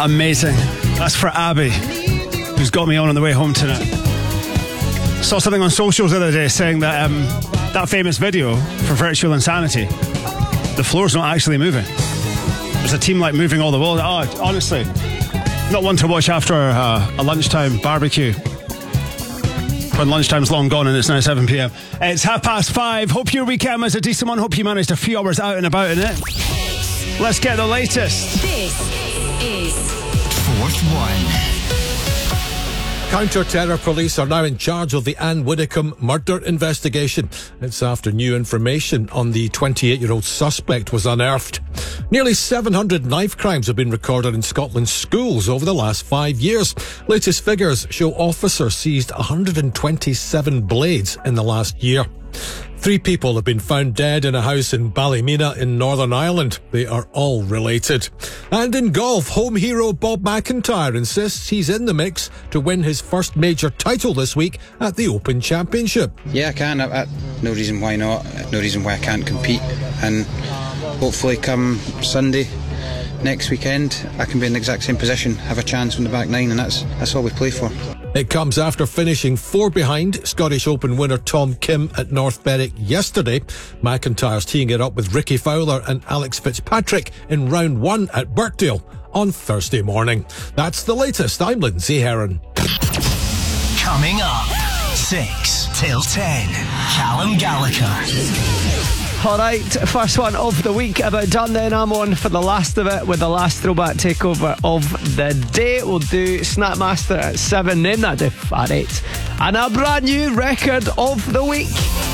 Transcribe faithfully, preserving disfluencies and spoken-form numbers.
Amazing. That's for Abby, who's got me on on the way home tonight. Saw something on socials the other day saying that um, that famous video for Virtual Insanity, the floor's not actually moving. There's a team like moving all the walls. Oh, honestly, not one to watch after uh, a lunchtime barbecue when lunchtime's long gone and it's now seven p.m. It's half past five. Hope your weekend was a decent one. Hope you managed a few hours out and about in it. Let's get the latest. This is Force One. Counter-terror police are now in charge of the Anne Widdecombe murder investigation. It's after new information on the twenty-eight-year-old suspect was unearthed. Nearly seven hundred knife crimes have been recorded in Scotland's schools over the last five years. Latest figures show officers seized one hundred twenty-seven blades in the last year. Three people have been found dead in a house in Ballymena in Northern Ireland. They are all related. And in golf, home hero Bob McIntyre insists he's in the mix to win his first major title this week at the Open Championship. Yeah, I can. I, I, no reason why not. No reason why I can't compete. And hopefully come Sunday next weekend, I can be in the exact same position, have a chance from the back nine, and that's that's all we play for. It comes after finishing four behind Scottish Open winner Tom Kim at North Berwick yesterday. McIntyre's teeing it up with Ricky Fowler and Alex Fitzpatrick in round one at Birkdale on Thursday morning. That's the latest. I'm Lindsay Heron. Coming up, six till ten, Callum Gallagher. Alright, first one of the week about done then. I'm on for the last of it with the last throwback takeover of the day. We'll do Snapmaster at seven, name that to Fat eight, and a brand new record of the week.